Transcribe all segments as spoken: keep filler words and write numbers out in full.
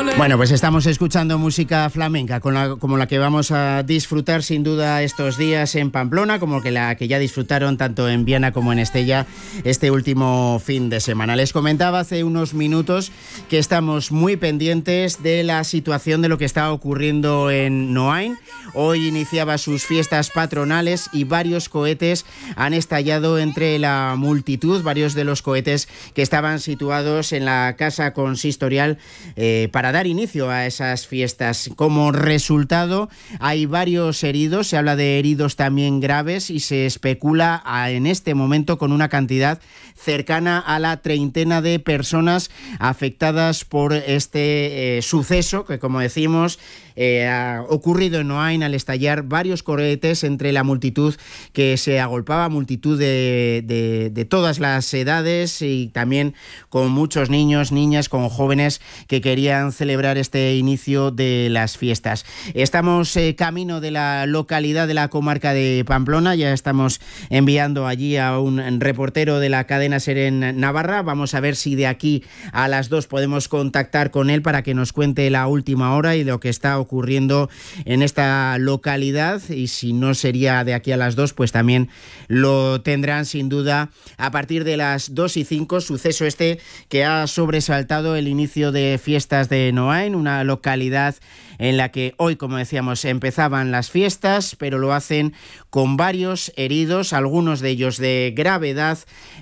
Bueno, pues estamos escuchando música flamenca con la, como la que vamos a disfrutar sin duda estos días en Pamplona, como que la que ya disfrutaron tanto en Viana como en Estella este último fin de semana. Les comentaba hace unos minutos que estamos muy pendientes de la situación de lo que está ocurriendo en Noain. Hoy iniciaba sus fiestas patronales y varios cohetes han estallado entre la multitud, varios de los cohetes que estaban situados en la casa consistorial eh, para dar inicio a esas fiestas. Como resultado, hay varios heridos, se habla de heridos también graves y se especula a, en este momento con una cantidad cercana a la treintena de personas afectadas por este eh, suceso que, como decimos, eh, ha ocurrido en Noain al estallar varios cohetes entre la multitud que se agolpaba, multitud de, de, de todas las edades y también con muchos niños, niñas, con jóvenes que querían celebrar este inicio de las fiestas. Estamos eh, camino de la localidad de la comarca de Pamplona, ya estamos enviando allí a un reportero de la cadena SER en Navarra. Vamos a ver si de aquí a las dos podemos contactar con él para que nos cuente la última hora y lo que está ocurriendo en esta localidad, y si no sería de aquí a las dos, pues también lo tendrán sin duda a partir de las dos y cinco, suceso este que ha sobresaltado el inicio de fiestas de Noain, una localidad en la que hoy, como decíamos, empezaban las fiestas, pero lo hacen con varios heridos, algunos de ellos de gravedad,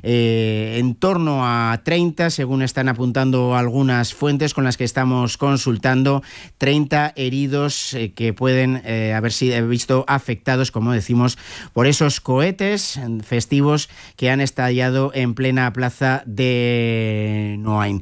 eh, en torno a treinta, según están apuntando algunas fuentes con las que estamos consultando, treinta heridos eh, que pueden eh, haber sido visto afectados, como decimos, por esos cohetes festivos que han estallado en plena plaza de Noain.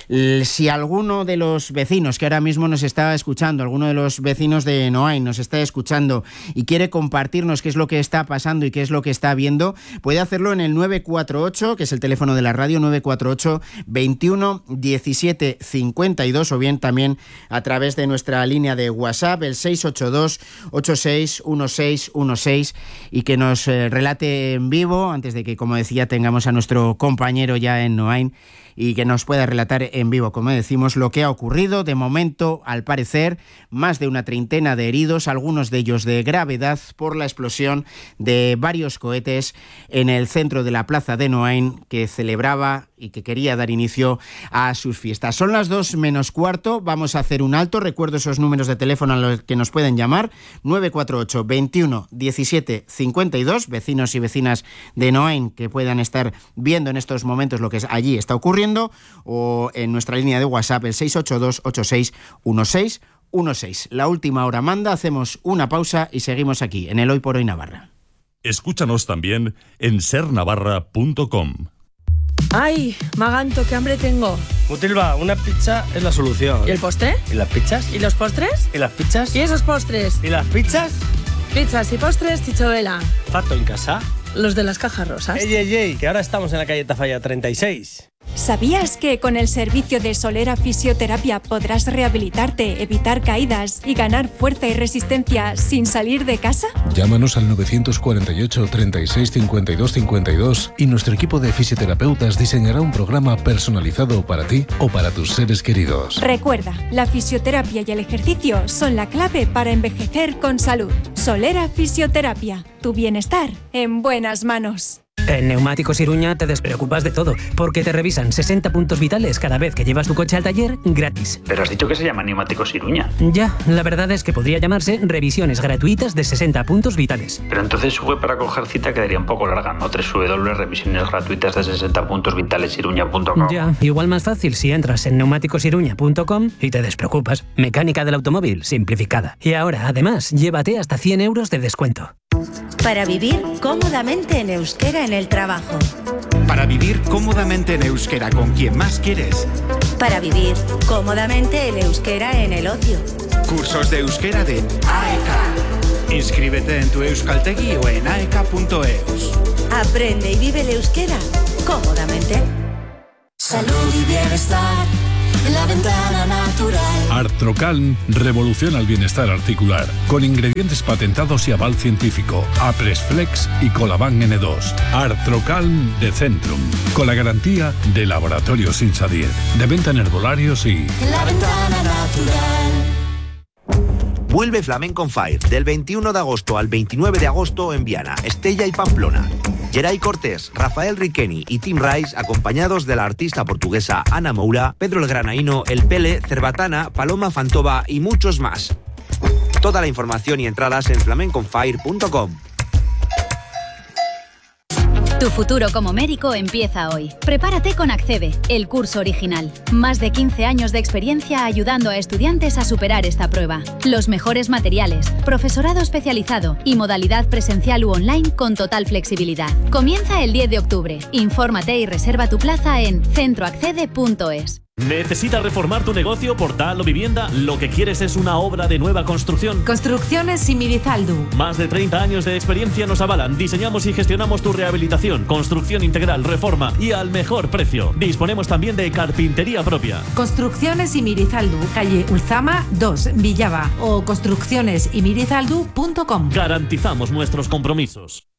Si alguno de los vecinos que ahora mismo nos está escuchando, alguno de los vecinos de Noain nos está escuchando y quiere compartirnos qué es lo que está pasando y qué es lo que está viendo, puede hacerlo en el nueve cuatro ocho, que es el teléfono de la radio, nueve cuatro ocho, veintiuno, diecisiete, cincuenta y dos, o bien también a través de nuestra línea de WhatsApp, el seis ocho dos, ocho seis, uno seis uno seis, y que nos eh, relate en vivo, antes de que, como decía, tengamos a nuestro compañero ya en Noain, y que nos pueda relatar en vivo, como decimos, lo que ha ocurrido. De momento, al parecer, más de una treintena de heridos, algunos de ellos de gravedad, por la explosión de varios cohetes en el centro de la plaza de Noain, que celebraba y que quería dar inicio a sus fiestas. Son las dos menos cuarto, vamos a hacer un alto. Recuerdo esos números de teléfono a los que nos pueden llamar, nueve cuatro ocho, veintiuno, diecisiete, cincuenta y dos, vecinos y vecinas de Noain que puedan estar viendo en estos momentos lo que allí está ocurriendo, o en nuestra línea de WhatsApp, el seis ocho dos, ocho seis uno seis uno seis. La última hora manda, hacemos una pausa y seguimos aquí, en el Hoy por Hoy Navarra. Escúchanos también en ser navarra punto com. ¡Ay, Maganto, qué hambre tengo! Mutilva, una pizza es la solución. ¿Y el postre? ¿Y las pizzas? ¿Y los postres? ¿Y las pizzas? ¿Y esos postres? ¿Y las pizzas? Pizzas y postres, Chicho Vela. ¿Fato en casa? Los de las cajas rosas. ¡Ey, ey, ey! Que ahora estamos en la calle Tafalla treinta y seis. ¿Sabías que con el servicio de Solera Fisioterapia podrás rehabilitarte, evitar caídas y ganar fuerza y resistencia sin salir de casa? Llámanos al nueve cuatro ocho, treinta y seis, cincuenta y dos, cincuenta y dos y nuestro equipo de fisioterapeutas diseñará un programa personalizado para ti o para tus seres queridos. Recuerda, la fisioterapia y el ejercicio son la clave para envejecer con salud. Solera Fisioterapia, tu bienestar en buenas manos. En Neumáticos Iruña te despreocupas de todo, porque te revisan sesenta puntos vitales cada vez que llevas tu coche al taller gratis. Pero has dicho que se llama Neumáticos Iruña. Ya, la verdad es que podría llamarse revisiones gratuitas de sesenta puntos vitales. Pero entonces su web para coger cita quedaría un poco larga, ¿no? doble u doble u doble u punto revisiones gratuitas de sesenta puntos vitales iruña punto com. Ya, igual más fácil si entras en neumáticos iruña punto com y te despreocupas. Mecánica del automóvil simplificada. Y ahora, además, llévate hasta cien euros de descuento. Para vivir cómodamente en euskera en el trabajo. Para vivir cómodamente en euskera con quien más quieres. Para vivir cómodamente en euskera en el ocio. Cursos de euskera de A E K. Inscríbete en tu euskaltegi o en aeka punto eus. Aprende y vive el euskera cómodamente. Salud y bienestar en La Ventana Natural. Artrocalm revoluciona el bienestar articular con ingredientes patentados y aval científico. Apresflex y Colaban N dos. Artrocalm de Centrum, con la garantía de Laboratorios Insadier. De venta en herbolarios y... La Ventana Natural. Vuelve Flamenco on Fire del veintiuno de agosto al veintinueve de agosto en Viana, Estella y Pamplona. Geray Cortés, Rafael Riqueni y Tim Rice, acompañados de la artista portuguesa Ana Moura, Pedro el Granaíno, El Pele, Cerbatana, Paloma Fantova y muchos más. Toda la información y entradas en flamenco on fire punto com. Tu futuro como médico empieza hoy. Prepárate con Accede, el curso original. Más de quince años de experiencia ayudando a estudiantes a superar esta prueba. Los mejores materiales, profesorado especializado y modalidad presencial u online con total flexibilidad. Comienza el diez de octubre. Infórmate y reserva tu plaza en centro accede punto es. ¿Necesitas reformar tu negocio, portal o vivienda? Lo que quieres es una obra de nueva construcción. Construcciones Simirizaldu. Más de treinta años de experiencia nos avalan. Diseñamos y gestionamos tu rehabilitación, construcción integral, reforma y al mejor precio. Disponemos también de carpintería propia. Construcciones Simirizaldu, calle Ulzama dos, Villava o construcciones simirizaldu punto com. Garantizamos nuestros compromisos.